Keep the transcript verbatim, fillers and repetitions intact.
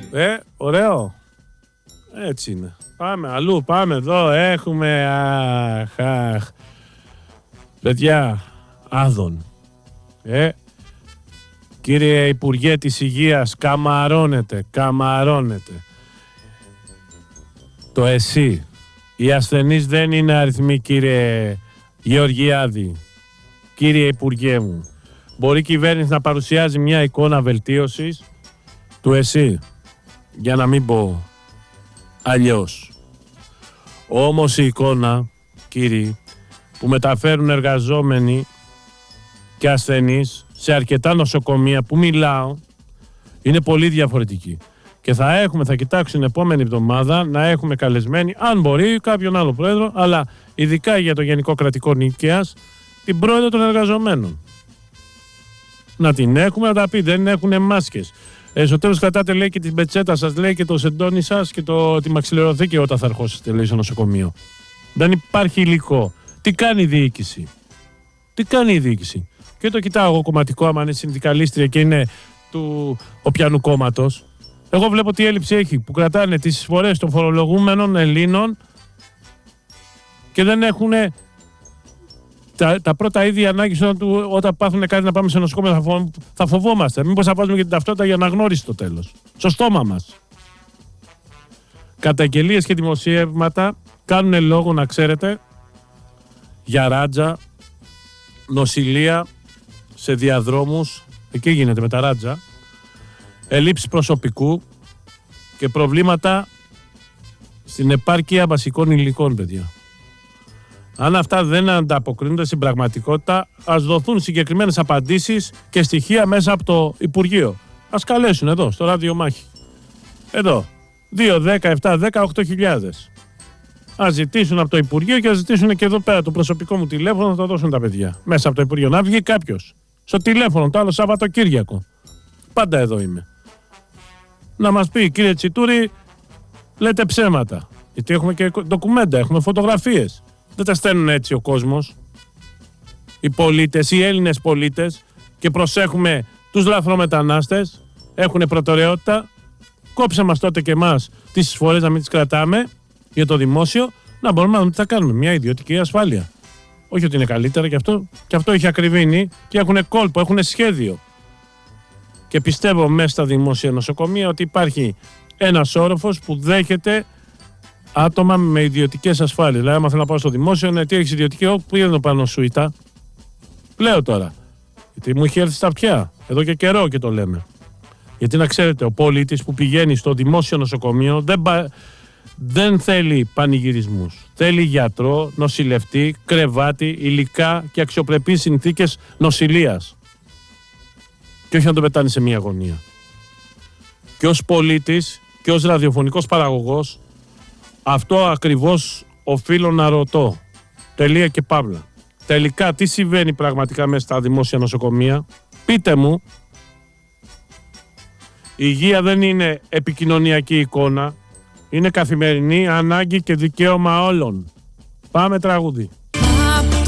Ε, ωραίο. Έτσι είναι. Πάμε αλλού, πάμε εδώ. Έχουμε. Αχ, αχ. Παιδιά, άδων. Ε, κύριε Υπουργέ της Υγείας, καμαρώνετε, καμαρώνετε. Το εσύ. Οι ασθενείς δεν είναι αριθμοί, κύριε Γεωργιάδη. Κύριε Υπουργέ μου. Μπορεί η κυβέρνηση να παρουσιάζει μια εικόνα βελτίωσης του εσύ. Για να μην πω αλλιώς. Όμως η εικόνα, κύριοι, που μεταφέρουν εργαζόμενοι και ασθενείς σε αρκετά νοσοκομεία που μιλάω, είναι πολύ διαφορετική. Και θα έχουμε, θα κοιτάξουν την επόμενη εβδομάδα να έχουμε καλεσμένοι, αν μπορεί, κάποιον άλλο πρόεδρο, αλλά ειδικά για το Γενικό Κρατικό Νίκαιας, την πρόεδρο των εργαζομένων. Να την έχουμε, να τα πει, δεν έχουν μάσκες. Ε, στο τέλος κρατάτε, λέει, και την πετσέτα σας, λέει, και το σεντόνι σας και το, τη μαξιλεροθήκη όταν θα ερχόσαστε, λέει, στο νοσοκομείο. Δεν υπάρχει υλικό. Τι κάνει η διοίκηση. Τι κάνει η διοίκηση. Και το κοιτάω εγώ κομματικό, άμα είναι συνδικαλίστρια και είναι του οπιανού κόμματος. Εγώ βλέπω τι έλλειψη έχει, που κρατάνε τις εισφορές των φορολογούμενων Ελλήνων και δεν έχουν τα, τα πρώτα είδη ανάγκης όταν, όταν πάθουν κάτι να πάμε σε νοσοκομείο. Θα, φο, θα φοβόμαστε. Μήπως θα βάζουμε και την ταυτότητα για αναγνώριση στο τέλος. Στο στόμα μας. Καταγγελίες και δημοσιεύματα κάνουν λόγο, να ξέρετε, για ράτζα, νοσηλεία σε διαδρόμους, εκεί γίνεται με τα ράτζα, ελλείψη προσωπικού και προβλήματα στην επάρκεια βασικών υλικών, παιδιά. Αν αυτά δεν ανταποκρίνονται στην πραγματικότητα, ας δοθούν συγκεκριμένες απαντήσεις και στοιχεία μέσα από το Υπουργείο. Ας καλέσουν εδώ, στο ραδιομάχη. Εδώ, δύο, δέκα, επτά, δέκα, οκτώ χιλιάδες. Ας ζητήσουν από το Υπουργείο και ας ζητήσουν και εδώ πέρα το προσωπικό μου τηλέφωνο, να το δώσουν τα παιδιά. Μέσα από το Υπουργείο. Να βγει κάποιος στο τηλέφωνο το άλλο Σαββατοκύριακο. Πάντα εδώ είμαι. Να μας πει, κύριε Τσιτούρη, λέτε ψέματα. Γιατί έχουμε και ντοκουμέντα, έχουμε φωτογραφίες. Δεν τα στέλνουν έτσι ο κόσμος. Οι πολίτες, οι Έλληνες πολίτες, και προσέχουμε τους λαθρομετανάστες, έχουν προτεραιότητα. Κόψε μας τότε και εμάς τις εισφορές, να μην τις κρατάμε για το δημόσιο, να μπορούμε να δούμε τι θα κάνουμε. Μια ιδιωτική ασφάλεια. Όχι ότι είναι καλύτερα, και αυτό, και αυτό έχει ακριβήνει και έχουν κόλπο, έχουν σχέδιο. Και πιστεύω μέσα στα δημόσια νοσοκομεία ότι υπάρχει ένας όροφος που δέχεται άτομα με ιδιωτικές ασφάλειες. Δηλαδή, άμα θέλω να πάω στο δημόσιο, ναι, τι έχεις ιδιωτική, όπου πήγαινε το πάνω σουίτα. Λέω τώρα. Γιατί μου έχει έρθει στα αυτιά. Εδώ και καιρό και το λέμε. Γιατί να ξέρετε, ο πολίτης που πηγαίνει στο δημόσιο νοσοκομείο δεν, πα... δεν θέλει πανηγυρισμούς. Θέλει γιατρό, νοσηλευτή, κρεβάτι, υλικά και αξιοπρεπείς συνθήκες νοσηλείας. Και όχι να το πετάνε σε μία γωνία. Και ως πολίτης και ως ραδιοφωνικός παραγωγός, αυτό ακριβώς οφείλω να ρωτώ. Τελεία και παύλα. Τελικά τι συμβαίνει πραγματικά μέσα στα δημόσια νοσοκομεία. Πείτε μου. Η υγεία δεν είναι επικοινωνιακή εικόνα. Είναι καθημερινή ανάγκη και δικαίωμα όλων. Πάμε τραγούδι.